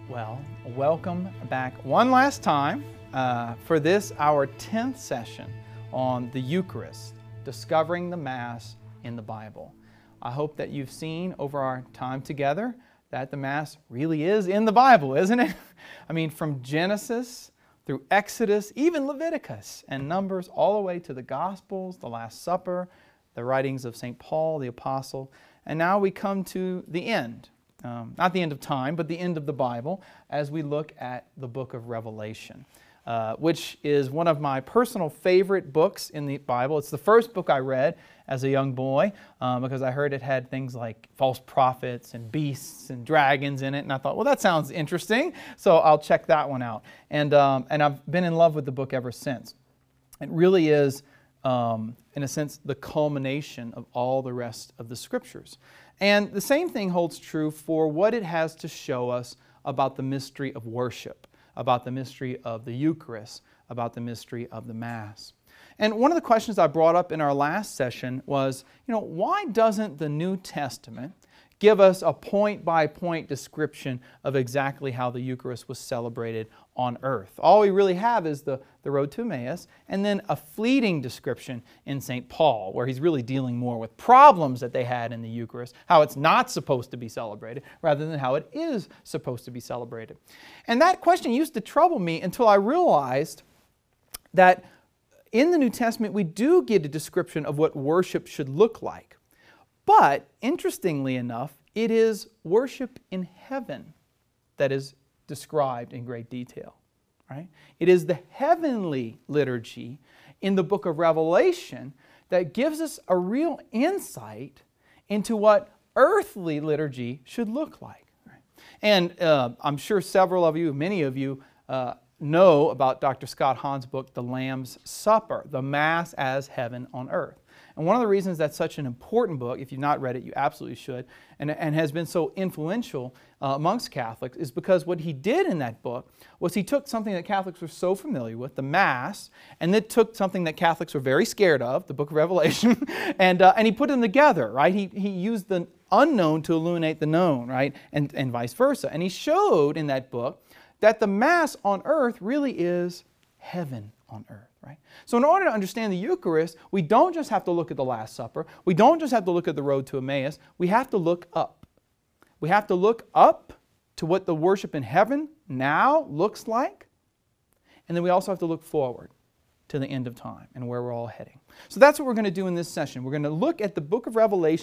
Well, welcome back one last time for this, our 10th session on the Eucharist, discovering the Mass in the Bible. I hope that you've seen over our time together that the Mass really is in the Bible, isn't it? I mean, from Genesis through Exodus, even Leviticus and Numbers, all the way to the Gospels, the Last Supper, the writings of St. Paul, the Apostle, and now we come to the end. Not the end of time, but the end of the Bible as we look at the book of Revelation, which is one of my personal favorite books in the Bible. It's the first book I read as a young boy because I heard it had things like false prophets and beasts and dragons in it, and I thought, well, that sounds interesting, so I'll check that one out. And I've been in love with the book ever since. It really is, in a sense, the culmination of all the rest of the Scriptures. And the same thing holds true for what it has to show us about the mystery of worship, about the mystery of the Eucharist, about the mystery of the Mass. And one of the questions I brought up in our last session was, why doesn't the New Testament give us a point-by-point description of exactly how the Eucharist was celebrated on earth? All we really have is the road to Emmaus, and then a fleeting description in St. Paul, where he's really dealing more with problems that they had in the Eucharist, how it's not supposed to be celebrated, rather than how it is supposed to be celebrated. And that question used to trouble me until I realized that in the New Testament we do get a description of what worship should look like. But, interestingly enough, it is worship in heaven that is described in great detail. Right? It is the heavenly liturgy in the book of Revelation that gives us a real insight into what earthly liturgy should look like. Right? And I'm sure several of you, many of you, know about Dr. Scott Hahn's book, The Lamb's Supper, the Mass as Heaven on Earth. And one of the reasons that's such an important book, if you've not read it, you absolutely should, and has been so influential amongst Catholics, is because what he did in that book was he took something that Catholics were so familiar with, the Mass, and then took something that Catholics were very scared of, the book of Revelation, and he put them together, right? He used the unknown to illuminate the known, right? And vice versa. And he showed in that book that the Mass on earth really is heaven on earth. Right? So in order to understand the Eucharist, we don't just have to look at the Last Supper. We don't just have to look at the road to Emmaus. We have to look up. We have to look up to what the worship in heaven now looks like. And then we also have to look forward to the end of time and where we're all heading. So that's what we're going to do in this session. We're going to look at the book of Revelation